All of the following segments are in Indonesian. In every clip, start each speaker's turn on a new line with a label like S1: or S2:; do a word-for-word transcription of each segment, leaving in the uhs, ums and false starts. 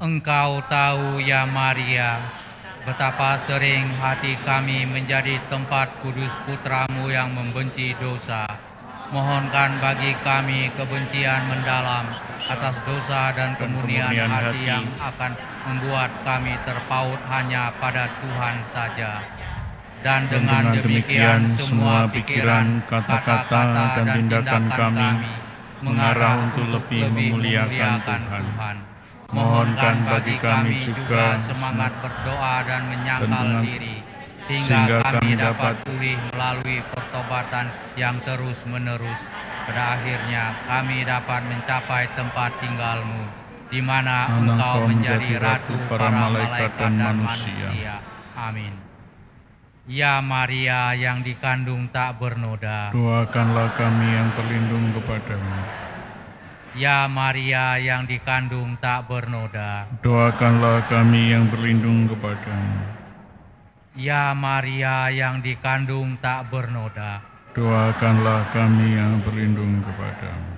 S1: Engkau tahu ya Maria, betapa sering hati kami menjadi tempat kudus putramu yang membenci dosa. Mohonkan bagi kami kebencian mendalam atas dosa dan kemurnian hati yang akan membuat kami terpaut hanya pada Tuhan saja. Dan dengan demikian semua pikiran, kata-kata, dan tindakan kami mengarah untuk lebih memuliakan Tuhan. Mohonkan bagi kami juga semangat berdoa dan menyangkal diri, sehingga kami dapat pulih melalui pertobatan yang terus-menerus. Pada akhirnya kami dapat mencapai tempat tinggal-Mu, di mana Engkau menjadi Ratu para malaikat dan manusia. Amin. Ya Maria yang dikandung tak bernoda,
S2: doakanlah kami yang terlindung kepadamu.
S1: Ya Maria yang dikandung tak bernoda,
S2: doakanlah kami yang berlindung kepadamu.
S1: Ya Maria yang dikandung tak bernoda,
S2: doakanlah kami yang berlindung kepadamu.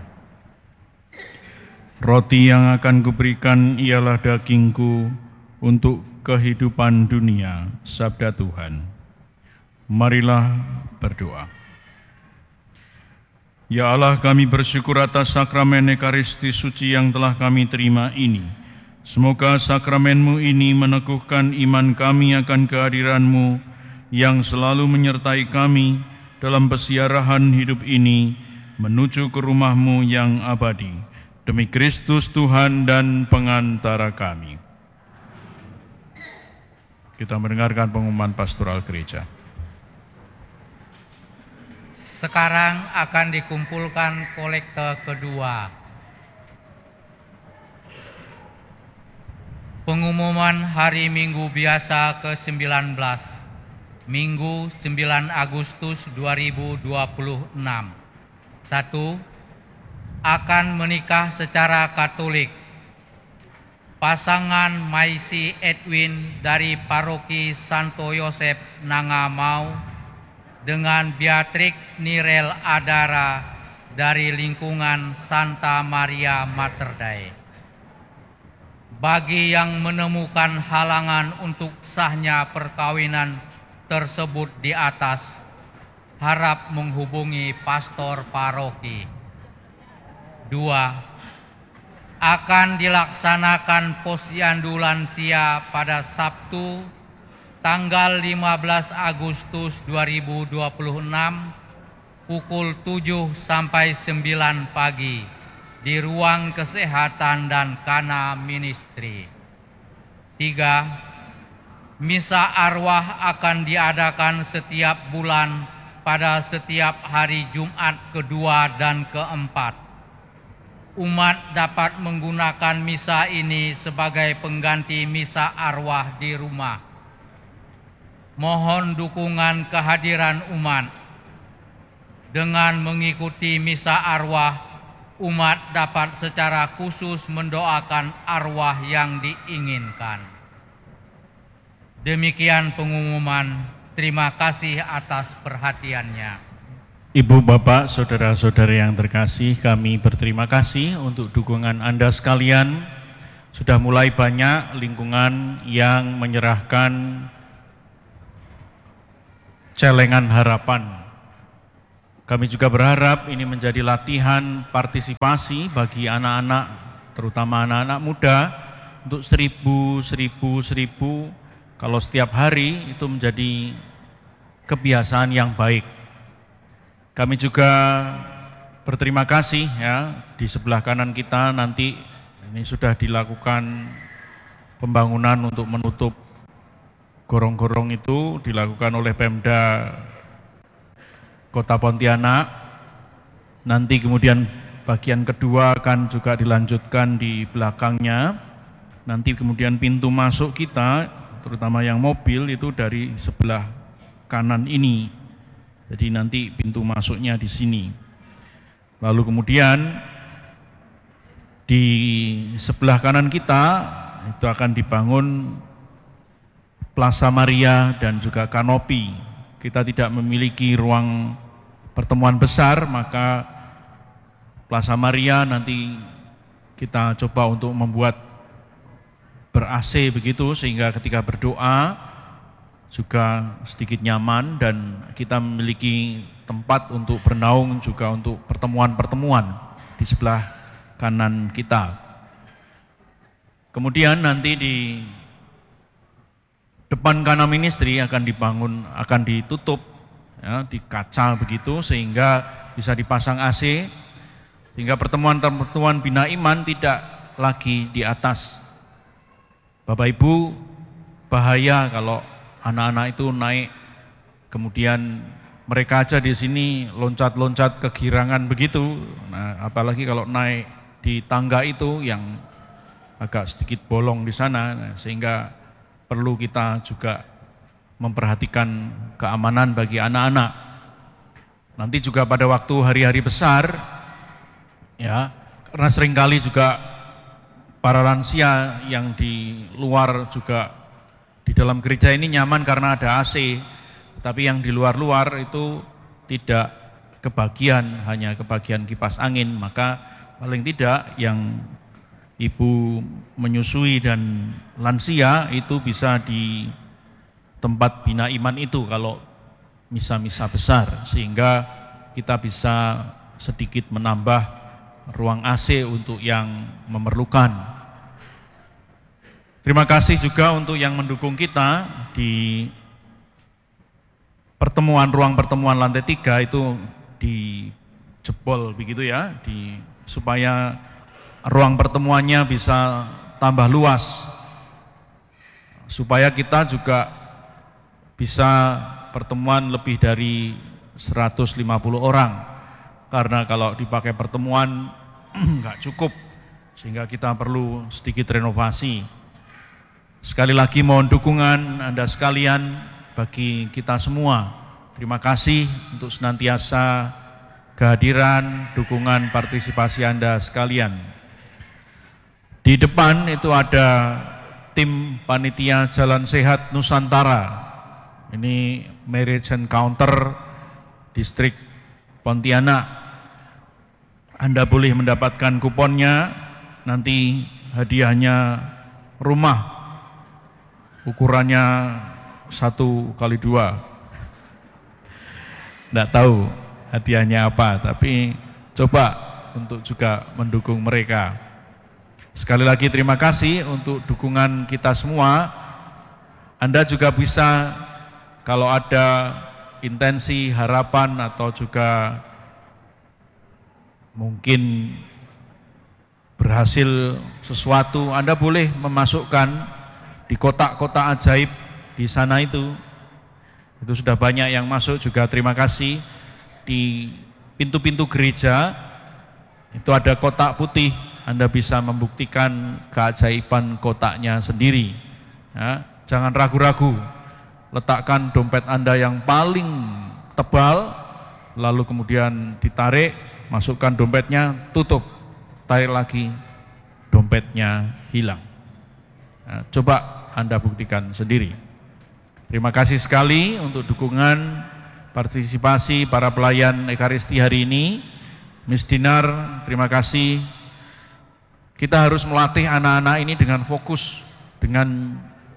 S2: Roti yang akan kuberikan ialah dagingku untuk kehidupan dunia, sabda Tuhan. Marilah berdoa. Ya Allah, kami bersyukur atas sakramen Ekaristi suci yang telah kami terima ini. Semoga sakramen-Mu ini meneguhkan iman kami akan kehadiran-Mu yang selalu menyertai kami dalam pesiarahan hidup ini menuju ke rumah-Mu yang abadi. Demi Kristus Tuhan dan pengantara kami. Kita mendengarkan pengumuman pastoral gereja.
S1: Sekarang akan dikumpulkan kolekte kedua. Pengumuman hari Minggu biasa ke sembilan belas, Minggu sembilan Agustus dua ribu dua puluh enam. Satu, akan menikah secara Katolik. Pasangan Maisi Edwin dari Paroki Santo Yosef Nangamau dengan Beatrix Nirel Adara dari lingkungan Santa Maria Mater Dei. Bagi yang menemukan halangan untuk sahnya perkawinan tersebut di atas, harap menghubungi pastor paroki. Dua, akan dilaksanakan posyandu lansia pada Sabtu tanggal lima belas Agustus dua ribu dua puluh enam pukul tujuh sampai sembilan pagi di ruang kesehatan dan kana ministry. Tiga, misa arwah akan diadakan setiap bulan pada setiap hari Jumat kedua dan keempat. Umat dapat menggunakan misa ini sebagai pengganti misa arwah di rumah. Mohon dukungan kehadiran umat. Dengan mengikuti misa arwah, umat dapat secara khusus mendoakan arwah yang diinginkan. Demikian pengumuman. Terima kasih atas perhatiannya.
S2: Ibu, Bapak, Saudara-saudari yang terkasih, kami berterima kasih untuk dukungan Anda sekalian. Sudah mulai banyak lingkungan yang menyerahkan celengan harapan. Kami juga berharap ini menjadi latihan partisipasi bagi anak-anak, terutama anak-anak muda, untuk seribu, seribu, seribu. Kalau setiap hari itu menjadi kebiasaan yang baik. Kami juga berterima kasih ya, di sebelah kanan kita nanti ini sudah dilakukan pembangunan untuk menutup gorong-gorong itu dilakukan oleh Pemda Kota Pontianak. Nanti kemudian bagian kedua akan juga dilanjutkan di belakangnya. Nanti kemudian pintu masuk kita, terutama yang mobil itu dari sebelah kanan ini. Jadi nanti pintu masuknya di sini. Lalu kemudian di sebelah kanan kita itu akan dibangun Plaza Maria dan juga kanopi. Kita tidak memiliki ruang pertemuan besar, maka Plaza Maria nanti kita coba untuk membuat ber-A C begitu, sehingga ketika berdoa juga sedikit nyaman dan kita memiliki tempat untuk bernaung juga untuk pertemuan-pertemuan di sebelah kanan kita. Kemudian nanti di depan kanan ministry akan dibangun, akan ditutup ya, di kaca begitu sehingga bisa dipasang A C, sehingga pertemuan-pertemuan bina iman tidak lagi di atas. Bapak Ibu, bahaya kalau anak-anak itu naik, kemudian mereka aja di sini loncat-loncat kegirangan begitu. Nah, apalagi kalau naik di tangga itu yang agak sedikit bolong di sana, nah, sehingga perlu kita juga memperhatikan keamanan bagi anak-anak. Nanti juga pada waktu hari-hari besar, ya, karena seringkali juga para lansia yang di luar juga di dalam gereja ini nyaman karena ada A C, tapi yang di luar-luar itu tidak kebagian, hanya kebagian kipas angin. Maka paling tidak yang ibu menyusui dan lansia itu bisa di tempat bina iman itu kalau misa-misa besar, sehingga kita bisa sedikit menambah ruang A C untuk yang memerlukan. Terima kasih juga untuk yang mendukung kita di pertemuan, ruang pertemuan lantai tiga itu dijebol begitu ya, di, supaya ruang pertemuannya bisa tambah luas, supaya kita juga bisa pertemuan lebih dari seratus lima puluh orang, karena kalau dipakai pertemuan nggak cukup, sehingga kita perlu sedikit renovasi. Sekali lagi mohon dukungan Anda sekalian bagi kita semua. Terima kasih untuk senantiasa kehadiran, dukungan, partisipasi Anda sekalian. Di depan itu ada tim panitia Jalan Sehat Nusantara. Ini Marriage Encounter Distrik Pontianak. Anda boleh mendapatkan kuponnya, nanti hadiahnya rumah. Ukurannya satu kali dua. Tidak tahu hadiahnya apa, tapi coba untuk juga mendukung mereka. Sekali lagi terima kasih untuk dukungan kita semua. Anda juga bisa kalau ada intensi, harapan atau juga mungkin berhasil sesuatu, Anda boleh memasukkan di kotak-kotak ajaib di sana itu. Itu sudah banyak yang masuk juga, terima kasih. Di pintu-pintu gereja itu ada kotak putih, Anda bisa membuktikan keajaiban kotaknya sendiri. Ya, jangan ragu-ragu, letakkan dompet Anda yang paling tebal, lalu kemudian ditarik, masukkan dompetnya, tutup, tarik lagi, dompetnya hilang. Nah, coba Anda buktikan sendiri. Terima kasih sekali untuk dukungan partisipasi para pelayan Ekaristi hari ini. Miss Dinar, terima kasih. Kita harus melatih anak-anak ini dengan fokus, dengan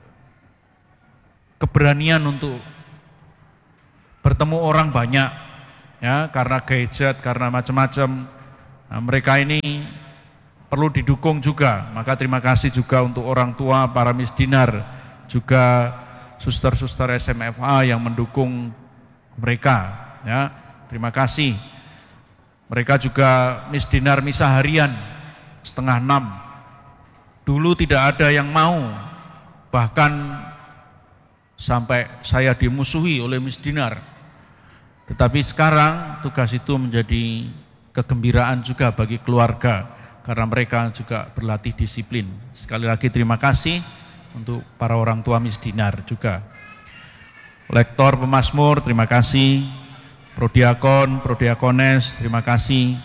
S2: keberanian untuk bertemu orang banyak, ya, karena gadget, karena macam-macam. Nah, mereka ini perlu didukung juga. Maka terima kasih juga untuk orang tua para Miss Dinar, juga suster-suster S M F A yang mendukung mereka. Ya, terima kasih. Mereka juga Miss Dinar misa harian setengah enam. Dulu tidak ada yang mau, bahkan sampai saya dimusuhi oleh Miss Dinar. Tetapi sekarang tugas itu menjadi kegembiraan juga bagi keluarga, karena mereka juga berlatih disiplin. Sekali lagi terima kasih untuk para orang tua Miss Dinar juga. Lektor pemazmur, terima kasih. Prodiakon, prodiakones, terima kasih.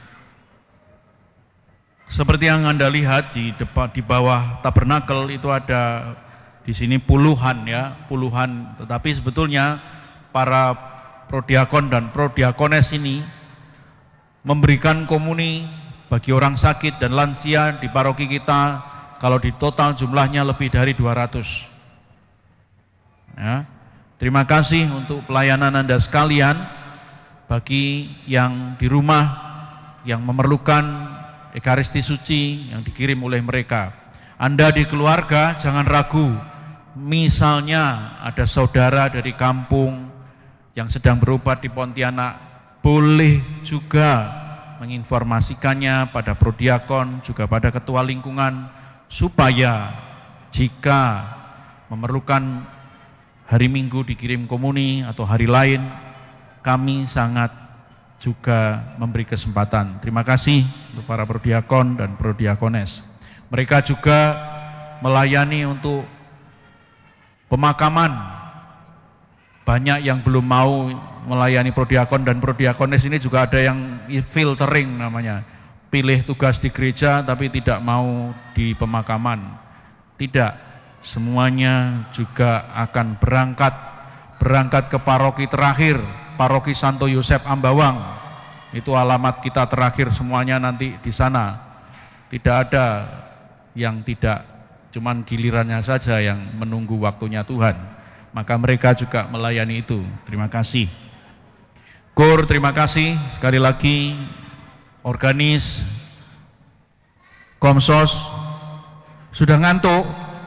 S2: Seperti yang Anda lihat di depan, di bawah tabernakel itu ada di sini puluhan ya, puluhan. Tetapi sebetulnya para prodiakon dan prodiakones ini memberikan komuni bagi orang sakit dan lansia di paroki kita kalau di total jumlahnya lebih dari dua ratus. Ya. Terima kasih untuk pelayanan Anda sekalian. Bagi yang di rumah yang memerlukan Ekaristi Suci yang dikirim oleh mereka. Anda di keluarga jangan ragu. Misalnya ada saudara dari kampung yang sedang berobat di Pontianak, boleh juga menginformasikannya pada prodiakon, juga pada ketua lingkungan, supaya jika memerlukan hari Minggu dikirim komuni atau hari lain, kami sangat juga memberi kesempatan. Terima kasih untuk para prodiakon dan prodiakones. Mereka juga melayani untuk pemakaman. Banyak yang belum mau melayani prodiakon dan prodiakones ini juga ada yang filtering namanya. Pilih tugas di gereja tapi tidak mau di pemakaman. Tidak, semuanya juga akan berangkat berangkat ke paroki terakhir, Paroki Santo Yosef Ambawang. Itu alamat kita terakhir, semuanya nanti di sana. Tidak ada yang tidak, cuman gilirannya saja yang menunggu waktunya Tuhan. Maka mereka juga melayani itu. Terima kasih. Kur, terima kasih sekali lagi. Organis, Komsos, sudah ngantuk,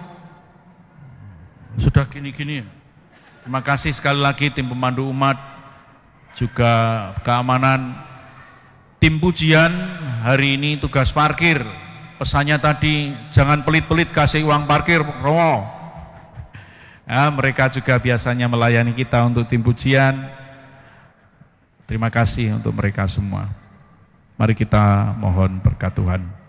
S2: sudah gini-gini. Terima kasih sekali lagi tim pemandu umat, juga keamanan, tim pujian hari ini tugas parkir. Pesannya tadi jangan pelit-pelit kasih uang parkir, Romo. Ya, mereka juga biasanya melayani kita untuk tim pujian. Terima kasih untuk mereka semua. Mari kita mohon berkat Tuhan.